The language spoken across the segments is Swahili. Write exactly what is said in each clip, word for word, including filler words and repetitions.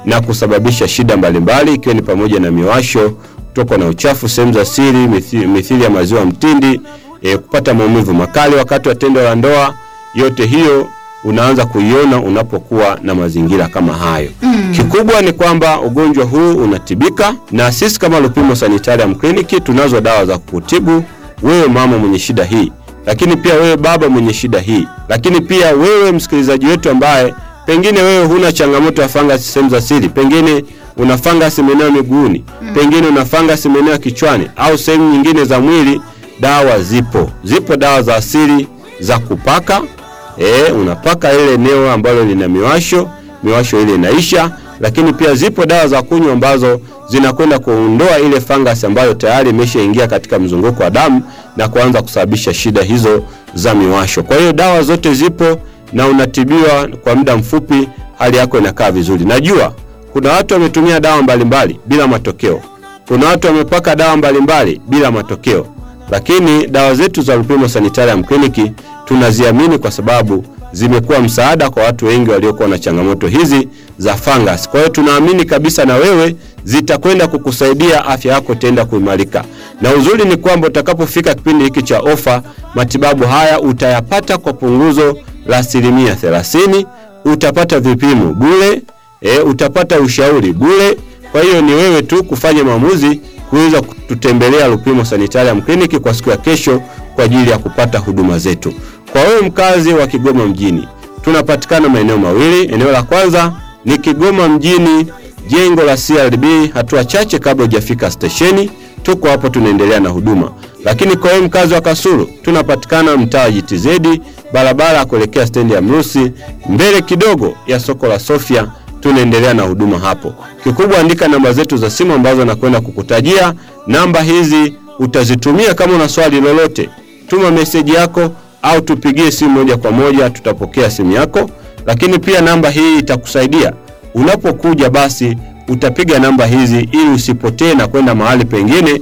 na kusababisha shida mbalimbali ikiwa ni pamoja na miwasho, kutoka na uchafu sehemu za siri, mithili, mithili ya maziwa mtindi, e, kupata maumivu makali wakati wa tendo la ndoa. Yote hiyo unaanza kuiona unapokuwa na mazingira kama hayo. Mm. Kikubwa ni kwamba ugonjwa huu unatibika, na sisi kama Lupimo Sanitarium Clinic tunazo dawa za kutibu wewe mama mwenye shida hii, lakini pia wewe baba mwenye shida hii, lakini pia wewe msikilizaji wetu ambaye pengine wewe huna changamoto ya fangasi sehemu za siri, pengine una fangasi maeneo miguuni, mm. pengine una fangasi maeneo kichwani au sehemu nyingine za mwili. Dawa zipo. Zipo dawa za asili za kupaka. Eh, unapaka ile eneo ambalo lina miwasho, miwasho ile inaisha. Lakini pia zipo dawa za kunywa ambazo zinakwenda kuondoa ile fangasi ambayo tayari imeshaingia katika mzunguko wa damu na kuanza kusababisha shida hizo za miwasho. Kwa hiyo dawa zote zipo na unatibiwa kwa muda mfupi, hali yako inakaa vizuri. Najua kuna watu wametumia dawa mbalimbali bila matokeo. Kuna watu wamepaka dawa mbalimbali bila matokeo. Lakini dawa zetu za Lupimo Sanitarium Clinic tunaziamini kwa sababu zimekuwa msaada kwa watu wengi waliokuwa na changamoto hizi za fungus. Kwa hiyo tunaamini kabisa na wewe zitakwenda kukusaidia, afya yako tenda kuimarika. Na uzuri ni kwamba utakapofika kipindi hiki cha ofa, matibabu haya utayapata kwa punguzo la asilimia thelathini, utapata vipimo bure, e, utapata ushauri bure. Kwa hiyo ni wewe tu kufanya maamuzi kuweza kututembelea Lupimo Sanitarium Clinic kwa siku ya kesho kwa ajili ya kupata huduma zetu. Kwa wewe mkazi wa Kigoma mjini, tunapatikana maeneo mawili. Eneo la kwanza ni Kigoma mjini, jengo la C R B, hatua chache kabla hujafika stesheni. Tuko hapo tunaendelea na huduma. Lakini kwa wewe mkazi wa Kasulu, tunapatikana mtaa G T Z, barabara kuelekea stendi ya Mrusi, mbele kidogo ya soko la Sofia. Tunaendelea na huduma hapo. Kikubwa, andika namba zetu za simu ambazo nakwenda kukutajia. Namba hizi utazitumia kama una swali lolote. Tuma message yako au tupigie simu moja kwa moja, tutapokea simu yako. Lakini pia namba hii itakusaidia unapokuja, basi utapiga namba hizi ili usipotee na kwenda mahali pengine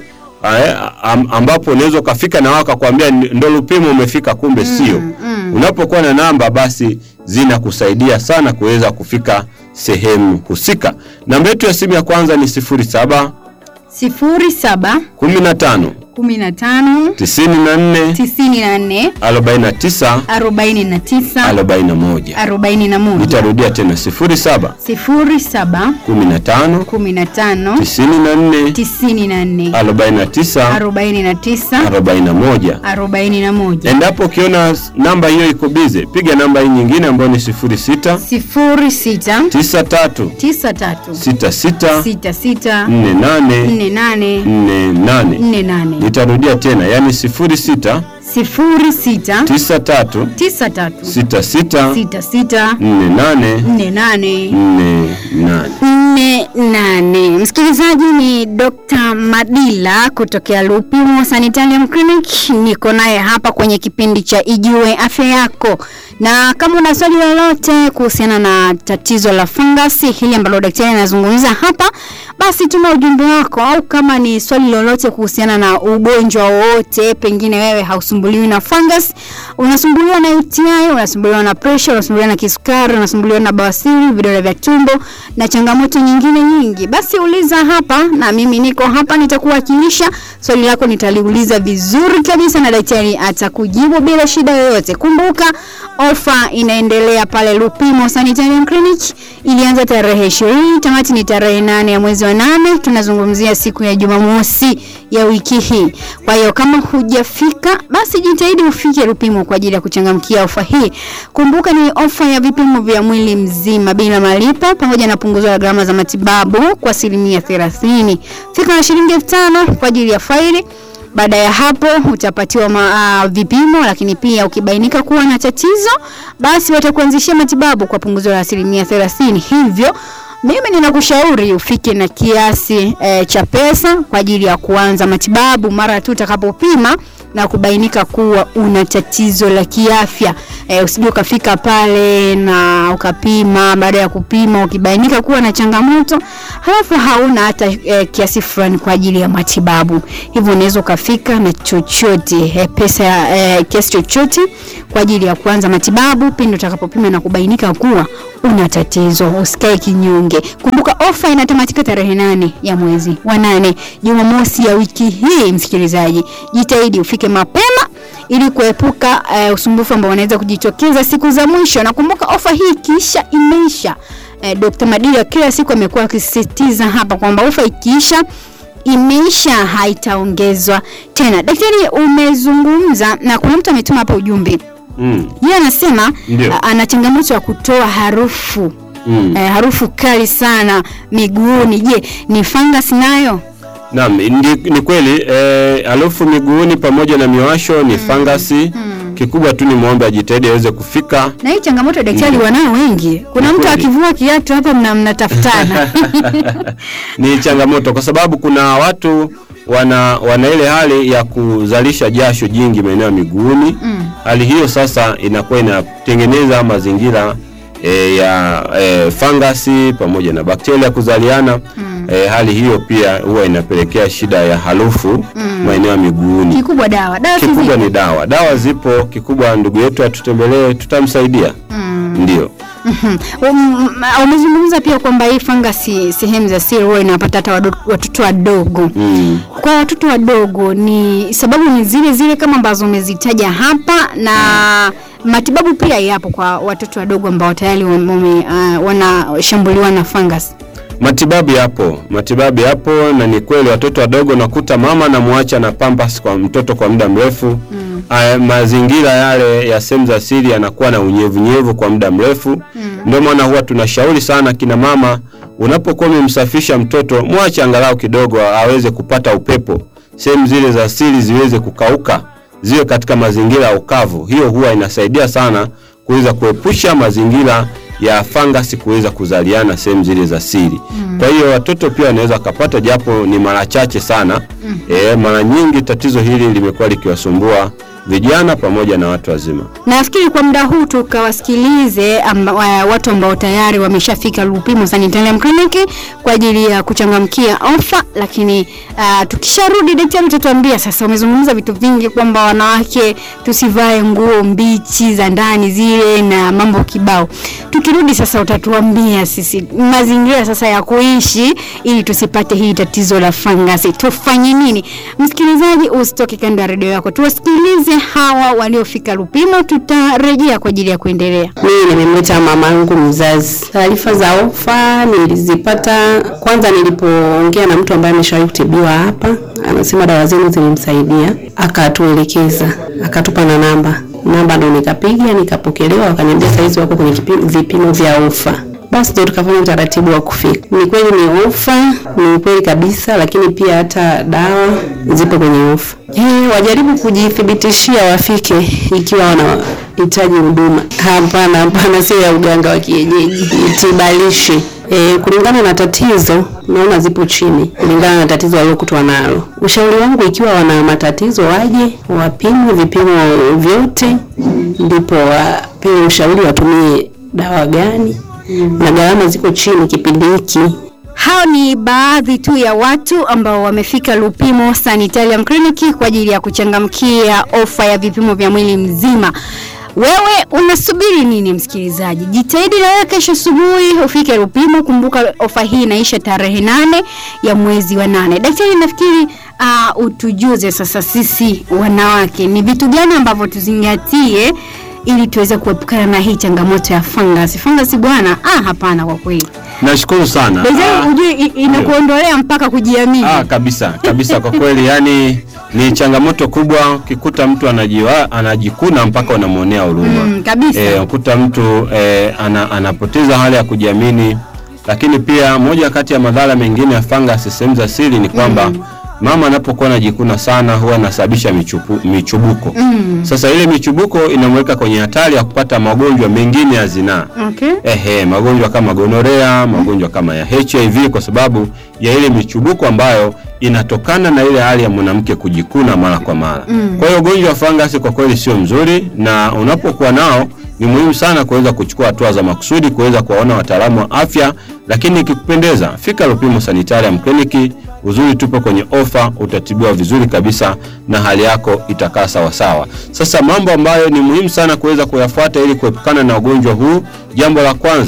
ambapo unaweza kufika na waka kuambia ndo Lupimo umefika, kumbe sio. Mm, mm. Unapokuwa na namba basi zinakusaidia sana kuweza kufika sehemu husika. Namba yetu ya simu ya kwanza ni sifuri saba sifuri saba kumi na tano kumi na tano tisini na nne tisini na nne arobaini na tisa arobaini na tisa arobaini na moja arobaini na moja. Nitarudia tena sifuri saba sifuri saba kumi na tano kumi na tano tisini na nne tisini na nne arobaini na tisa arobaini na tisa arobaini na moja arobaini na moja. Endapo ukiona namba hiyo iko bize, piga namba hii nyingine ambayo ni sifuri sita sifuri sita tisa tatu tisa tatu sita sita sita sita nne nane nne nane nne nane nne nane. Nitarudia tena, yani sifuri sita sifuri sita tisa tatu tisa tatu sita sita sita sita nne nane nne nane nne nane nne nane. Msikilizaji, ni Doctor Madila kutokea Lupimo Sanitarium Clinic. Niko naye hapa kwenye kipindi cha Ijue Afya Yako. Na kama una swali lolote kuhusiana na tatizo la fangasi hili ambalo daktari anazungumza hapa, basi tuma ujumbe wako. Au kama ni swali lolote kuhusiana na ugonjwa wote, pengine wewe hausumbuliwi na fungus, unasumbuliwa na U T I, unasumbuliwa na pressure, unasumbuliwa na kisukari, unasumbuliwa na bawasiri, vidonda vya tumbo na changamoto nyingine nyingi, basi uliza hapa na mimi niko hapa, nitakuwakilisha. Swali lako nitaliuliza vizuri kabisa na daktari atakujibu bila shida yoyote. Kumbuka ofa inaendelea pale Lupimo Sanitarium Clinic. Ilianza tarehe ishirini, tamati ni tarehe nane ya mwezi wa nane. Tunazungumzia siku ya Jumamosi ya wiki hii. Kwa hiyo kama hujafika, basi jitahidi ufike Lupimo kwa ajili ya kuchangamkia ofa hii. Kumbuka ni ofa ya vipimo vya mwili mzima bila malipo pamoja na punguzo la gharama za matibabu kwa asilimia thelathini. Fika na shilingi elfu tano kwa ajili ya faili. Baada ya hapo utapatiwa ma, uh, vipimo, lakini pia ukibainika kuwa na tatizo, basi watakuanzishia matibabu kwa punguzo la asilimia thelathini. Hivyo mimi ninakushauri ufike na kiasi e, cha pesa kwa ajili ya kuanza matibabu mara tu utakapopima na kubainika kuwa una tatizo la kiafya. E, usije ukafika pale na ukapima, baada ya kupima ukibainika kuwa na changamoto halafu hauna hata e, kiasi fulani kwa ajili ya matibabu. Hivyo unaweza ukafika na chochote e, pesa e, kiasi chochote kwa ajili ya kuanza matibabu pindi utakapopima na kubainika kuwa una tatizo. Usikae kinyonge. Kumbuka Kumbuka ofa inatamatika tarehe nane ya mwezi wa nane, Jumamosi ya wiki hii. Msikilizaji, jitahidi ufike mapema ili kuepuka uh, usumbufu ambao unaweza kujitokeza siku za mwisho. Na kumbuka ofa hii kisha imeisha. Uh, Daktari Madila kila siku amekuwa akisisitiza hapa kwamba ofa ikiisha imeisha, haitaongezwa tena. Daktari, umezungumza na kuna mtu ametuma hapa ujumbe. Mm. Yeye anasema ana changamoto ya kutoa harufu. Mm. Eh, harufu kali sana miguuni. Je, ni fungus nayo? Naam, ni, ni kweli eh, harufu miguuni pamoja na miwasho ni mm. fangasi. Mm. Kikubwa tu ni muombe ajitahidi aweze kufika. Na hii changamoto daktari mm. wanao wengi. Kuna mtu akivua kiatu hapa mna mnatafutana. Ni changamoto kwa sababu kuna watu wana wana ile hali ya kuzalisha jasho jingi maeneo ya miguuni. Mm. Hali hiyo sasa inakuwa inatengeneza mazingira e, ya e, fangasi pamoja na bakteria kuzaliana. Mm. E, hali hiyo pia huwa inapelekea shida ya harufu mm. maeneo ya miguuni. Kikubwa dawa. Dawa kikubwa ni dawa. Dawa zipo, kikubwa ndugu yetu atutembelee, tutamsaidia. Mm. Ndio. Mhm. Umezungumza pia kwamba hii fangasi sehemu za siri huwa inapata hata watoto wadogo. Mm. Kwa watoto wadogo ni sababu ni zile zile kama ambazo umezitaja hapa, na matibabu pia yapo kwa watoto wadogo ambao tayari uh, wanashambuliwa na fangasi. Matibabu yapo, matibabu yapo na ni kweli watoto wadogo nakuta mama na muacha na pampers kwa mtoto kwa muda mrefu. Mm. Aya, mazingira yale ya sehemu za siri yanakuwa na unyevunyevu kwa muda mrefu. Mm. Ndio maana huwa tunashauri sana kina mama, unapokuwa umemsafisha mtoto muache angalau kidogo aweze kupata upepo. Sehemu zile za siri ziweze kukauka, ziwe katika mazingira ya ukavu. Hiyo huwa inasaidia sana kuweza kuepusha mazingira ya fangasi kuweza kuzaliana sehemu zile za siri. Mm. Kwa hiyo watoto pia wanaweza kupata, japo ni mara chache sana. Mm. Eh, mara nyingi tatizo hili limekuwa likiwasumbua vijana pamoja na watu wazima. Nafikiri kwa muda huu tukawasikilize amba, watu ambao tayari wameshafika Lupimo Sanitarium Clinic kwa ajili ya kuchangamkia ofa, lakini uh, tukisharudi daktari tutatuambia sasa. Umezungumza vitu vingi kwamba wanawake tusivae nguo mbichi za ndani zile na mambo kibao. Tukirudi sasa utatuambia sisi mazingira sasa ya kuishi ili tusipate hii tatizo la fangasi. Tufanye nini? Msikilizaji, usitoke kando ya redio yako. Tuwasikilize hawa waliofika Lupimo, tutarejea kwa ajili ya kuendelea. Mimi nimemleta mamangu mzazi. Taarifa za ofa nilizipata kwanza nilipoongea na mtu ambaye ameshawahi kutibiwa hapa. Anasema dawa zenu zilimsaidia, akatuelekeza, akatupa na namba. Namba ndo nikapiga, nikapokelewa, wakaniambia saizi wako kwenye vipimo vya ofa. Basi ndo tukafanya utaratibu wa kufika. Ni kweli ni ofa, ni kweli kabisa, lakini pia hata dawa zipo kwenye ofa. Eh, wajaribu kujithibitishia wafike ikiwa wanahitaji huduma. Hapana, hapana, sio ya uganga wa kienyeji, tibalishe. E, kulingana na tatizo naona zipo chini kulingana na tatizo walilokutwa nalo. Ushauri wangu ikiwa wana matatizo waje wapimwe vipimo vyote, ndipo wapewe ushauri watumie dawa gani. Mm. Na gharama ziko chini kipindi hiki. Hao ni baadhi tu ya watu ambao wamefika Lupimo Sanitarium Clinic kwa ajili ya kuchangamkia ofa ya vipimo vya mwili mzima. Wewe unasubiri nini msikilizaji? Jitahidi na wewe kesho asubuhi ufike Lupimo. Kumbuka ofa hii inaisha tarehe nane ya mwezi wa nane. Daktari, nafikiri uh, utujuze sasa sisi wanawake ni vitu gani ambavyo tuzingatie ili tuweze kuepukana na hii changamoto ya fangasi. Fangasi bwana, ah hapana kwa kweli. Nashukuru sana. Daktari, ujue inakuondolea mpaka kujiamini. Ah, kabisa, kabisa kwa kweli. Yani ni changamoto kubwa, kikuta mtu anajiwa anajikuna mpaka unamuonea huruma. Mm, kabisa. Eh, ukuta mtu eh, ana, anapoteza hali ya kujiamini. Lakini pia moja kati ya madhara mengine ya fangasi sehemu za siri ni kwamba mm. mama anapokuwa anajikuna sana huwa anasababisha michupu, michubuko. Mm. Sasa ile michubuko inamweka kwenye hatari ya kupata magonjwa mengine ya zinaa. Okay. Ehe, magonjwa kama gonorea, magonjwa kama ya H I V kwa sababu ya ile michubuko ambayo inatokana na ile hali ya mwanamke kujikuna mara kwa mara. Mm. Kwa hiyo ugonjwa wa fangasi kwa kweli sio mzuri, na unapokuwa nao ni muhimu sana kuweza kuchukua hatua za makusudi kuweza kuwaona wataalamu wa afya. Lakini ikikupendeza fika Lupimo Sanitarium Clinic. Uzuri tupo kwenye ofa, utatibiwa vizuri kabisa na hali yako itakaa sawa sawa. Sasa mambo ambayo ni muhimu sana kuweza kuyafuata ili kuepukana na ugonjwa huu. Jambo la kwanza,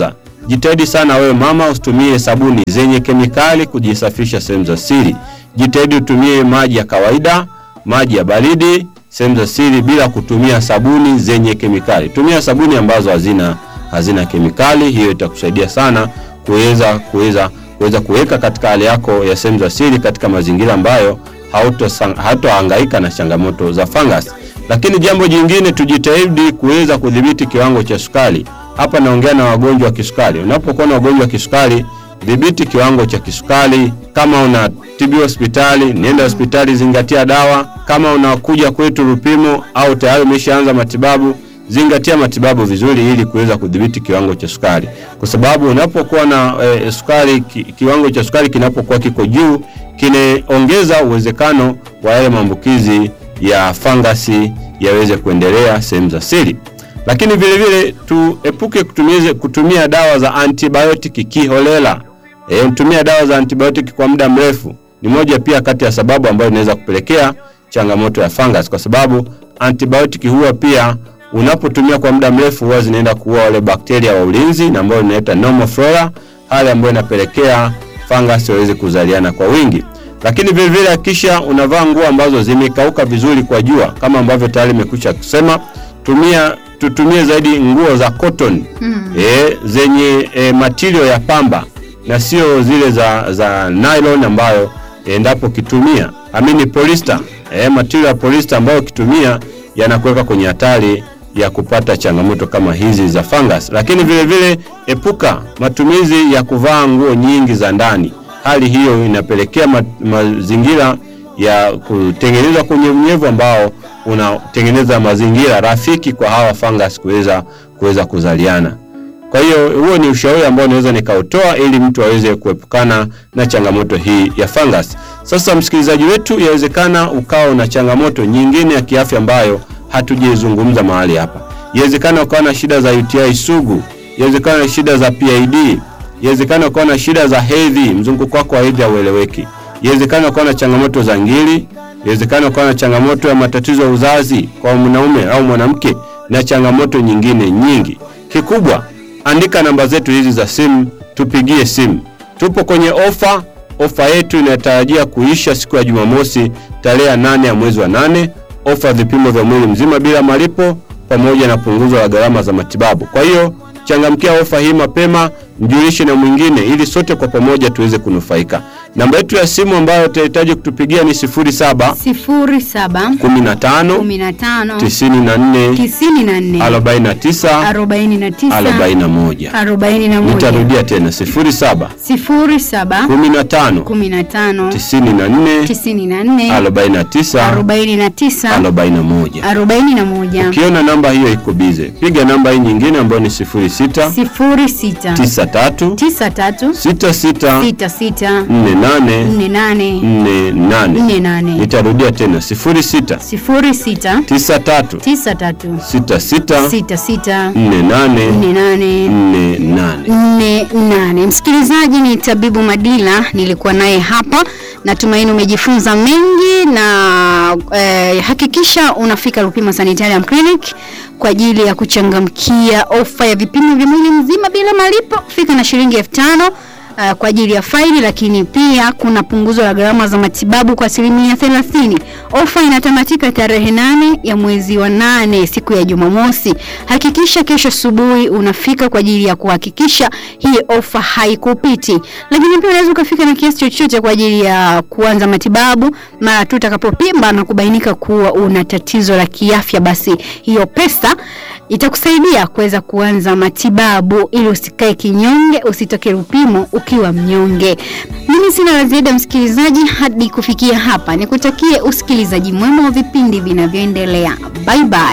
Jitahidi sana wewe mama usitumie sabuni zenye kemikali kujisafisha sehemu za siri. Jitahidi utumie maji ya kawaida, maji ya baridi sehemu za siri bila kutumia sabuni zenye kemikali. Tumia sabuni ambazo hazina hazina kemikali. Hiyo itakusaidia sana kuweza kuweza kuweza kuweka katika hali yako ya sehemu za siri katika mazingira ambayo hautohangaika na changamoto za fungus. Lakini jambo jingine, tujitahidi kuweza kudhibiti kiwango cha sukari. Hapa naongea na wagonjwa wa kisukari. Unapokuwa na wagonjwa wa kisukari, dhibiti kiwango cha kisukari. Kama unatibiwa hospitali, nenda hospitali, zingatia dawa. Kama unakuja kwetu Lupimo au tayari umeshaanza matibabu, zingatia matibabu vizuri ili kuweza kudhibiti kiwango cha sukari. Kwa sababu unapokuwa na e, sukari ki, kiwango cha sukari kinapokuwa kiko juu, kinaongeza uwezekano wa yale maambukizi ya fangasi yaweze kuendelea sehemu za siri. Lakini vile vile tuepuke kutumia kutumia dawa za antibiotic kiholela. E, kutumia dawa za antibiotic kwa muda mrefu ni moja pia kati ya sababu ambayo inaweza kupelekea changamoto ya fungus, kwa sababu antibiotic huwa pia unapotumia kwa muda mrefu huwa zinaenda kuua wale bakteria wa ulinzi na ambao inaitwa normal flora, hali ambayo inapelekea fungus waweze kuzaliana kwa wingi. Lakini vile vile hakikisha unavaa nguo ambazo zimekauka vizuri kwa jua, kama ambavyo tayari nimekucha kusema. Tumia tutumie zaidi nguo za cotton mm. eh zenye e, material ya pamba na sio zile za za nylon ambayo endapo kitumia amini polyester eh material ya polyester ambayo kitumia yanakuweka kwenye hatari ya kupata changamoto kama hizi za fungus. Lakini vile vile epuka matumizi ya kuvaa nguo nyingi za ndani. Hali hiyo inapelekea ma, mazingira ya kutengeneza kwenye unyevu ambao unatengeneza mazingira rafiki kwa hawa fungus kuweza kuweza kuzaliana. Kwa hiyo huo ni ushauri ambao naweza nikautoa ili mtu aweze kuepukana na changamoto hii ya fungus. Sasa msikilizaji wetu, yawezekana ukao na changamoto nyingine ya kiafya ambayo hatujizungumza mahali hapa. Yawezekana ukawa na shida za U T I sugu, yawezekana na shida za P I D, yawezekana ukawa na shida za hedhi, mzunguko wako wa hedhi haueleweki. Yawezekana ukawa na changamoto za ngiri, yawezekana ukawa na changamoto ya matatizo ya uzazi kwa mwanaume au mwanamke na changamoto nyingine nyingi. Kikubwa, andika namba zetu hizi za simu, tupigie simu. Tupo kwenye ofa. Ofa yetu inatarajia kuisha siku ya Jumamosi tarehe nane ya mwezi wa nane. Ofa vipimo vya mwili mzima bila malipo pamoja na punguzo la gharama za matibabu. Kwa hiyo changamkia ofa hii mapema, mjulishe na mwingine ili sote kwa pamoja tuweze kunufaika. Namba yetu ya simu ambayo utahitaji kutupigia ni sifuri saba sifuri saba kumi na tano kumi na tano tisini na nne tisini na nne arobaini na tisa arobaini na tisa arobaini na moja. arobaini na moja. Nitarudia tena sifuri saba sifuri saba kumi na tano kumi na tano tisini na nne tisini na nne arobaini na tisa arobaini na tisa arobaini na moja. arobaini na moja. Ukiona namba hiyo iko bize, piga namba hii nyingine ambayo ni sifuri sita sifuri sita tisa tatu tisa tatu sita sita sita sita nne nane nne nane nne nane. nne nane. Nitarudia tena sifuri sita sifuri sita tisa tatu tisa tatu sita sita sita sita nne nane nne nane nne nane nne nane. Msikilizaji, ni Tabibu Madila nilikuwa naye hapa. Natumaini umejifunza mengi na eh, hakikisha unafika Lupimo Sanitarium Clinic kwa ajili ya kuchangamkia ofa ya vipimo vya mwili mzima bila malipo. Fika na shilingi elfu tano uh, kwa ajili ya faili, lakini pia kuna punguzo la gharama za matibabu kwa asilimia thelathini. Ofa inatamatika tarehe nane ya mwezi wa nane, siku ya Jumamosi. Hakikisha kesho asubuhi unafika kwa ajili ya kuhakikisha hii ofa haikupiti. Lakini pia unaweza ukafika na kiasi chochote kwa ajili ya kuanza matibabu mara tu utakapopimba na kubainika kuwa una tatizo la kiafya. Basi hiyo pesa itakusaidia kuweza kuanza matibabu ili usikae kinyonge, usitoke Lupimo ukiwa mnyonge. Mimi sina la ziada msikilizaji, hadi kufikia hapa nikutakie usikilizaji mwema wa vipindi vinavyoendelea. Bye bye.